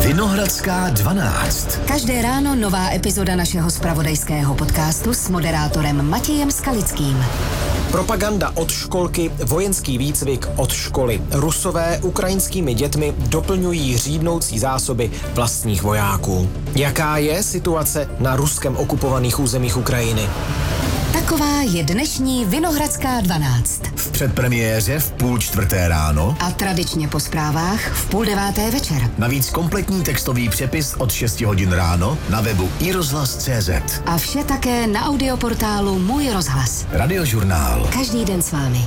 Vinohradská 12. Každé ráno nová epizoda našeho zpravodajského podcastu s moderátorem Matějem Skalickým. Propaganda od školky, vojenský výcvik od školy. Rusové ukrajinskými dětmi doplňují řídnoucí zásoby vlastních vojáků. Jaká je situace na ruskem okupovaných územích Ukrajiny? Taková je dnešní Vinohradská 12. V předpremiéře v 3:30 ráno A tradičně po zprávách v 8:30 večer. navíc kompletní textový přepis od 6 hodin ráno na webu iRozhlas.cz. A vše také na audioportálu Můj rozhlas. Radiožurnál. Každý den s vámi.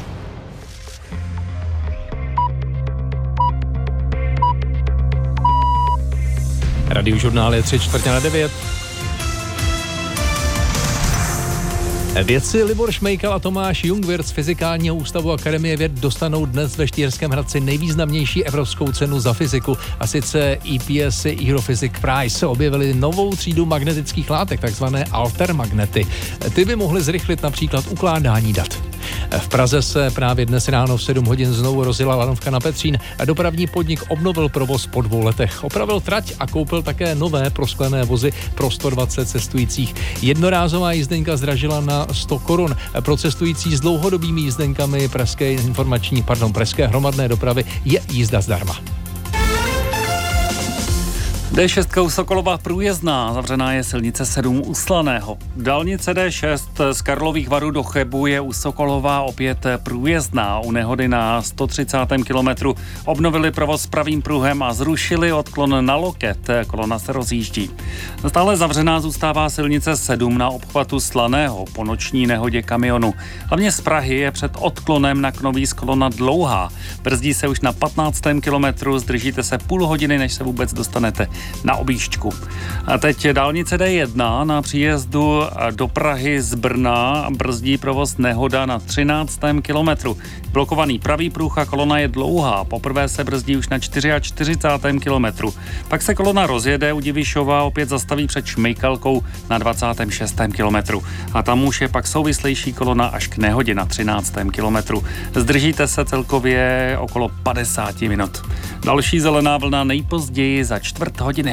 Radiožurnál je 8:45. Vědci Libor Šmejkal a Tomáš Jungwirth z Fyzikálního ústavu Akademie věd dostanou dnes ve Štýrském Hradci nejvýznamnější evropskou cenu za fyziku, a sice EPS Europhysics Prize. Objevili novou třídu magnetických látek, takzvané altermagnety. Ty by mohly zrychlit například ukládání dat. V Praze se právě dnes ráno v 7 hodin znovu rozjela lanovka na Petřín. Dopravní podnik obnovil provoz po 2 letech. Opravil trať a koupil také nové prosklené vozy pro 120 cestujících. Jednorázová jízdenka zdražila na 100 korun. Pro cestující s dlouhodobými jízdenkami pražské hromadné dopravy je jízda zdarma. D6 u Sokolova průjezdná, zavřená je silnice 7 u Slaného. Dálnice D6 z Karlových Varů do Chebu je u Sokolova opět průjezdná. U nehody na 130. kilometru obnovili provoz s pravým pruhem a zrušili odklon na loket. Kolona se rozjíždí. Stále zavřená zůstává silnice 7 na obchvatu Slaného po noční nehodě kamionu. Hlavně z Prahy je před odklonem na Knovíz kolona dlouhá. Brzdí se už na 15. kilometru, zdržíte se půl hodiny, než se vůbec dostanete na objížďku. A teď dálnice D1 na příjezdu do Prahy z Brna brzdí provoz nehoda na 13. kilometru. Blokovaný pravý pruh a kolona je dlouhá. Poprvé se brzdí už na 44. kilometru. Pak se kolona rozjede u Divišova, opět zastaví před Šmejkalkou na 26. kilometru. A tam už je pak souvislejší kolona až k nehodě na 13. kilometru. Zdržíte se celkově okolo 50 minut. Další zelená vlna nejpozději za 1/4 hodiny.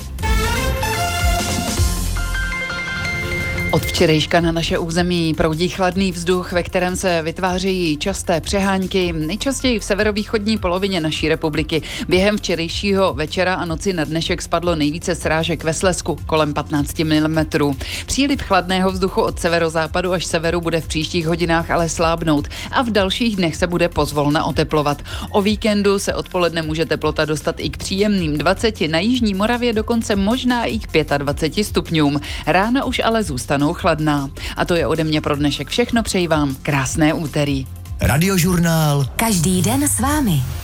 Od včerejška na naše území proudí chladný vzduch, ve kterém se vytvářejí časté přehánky, nejčastěji v severovýchodní polovině naší republiky. Během včerejšího večera a noci na dnešek spadlo nejvíce srážek ve Slezsku, kolem 15 mm. Příliv chladného vzduchu od severozápadu až severu bude v příštích hodinách ale slábnout a v dalších dnech se bude pozvolna oteplovat. O víkendu se odpoledne může teplota dostat i k příjemným 20, na jižní Moravě dokonce možná i k 25 stupňům. Rána už ale zůstanou chladná. A to je ode mě pro dnešek všechno, přeji vám krásné úterý. Radiožurnál. Každý den s vámi.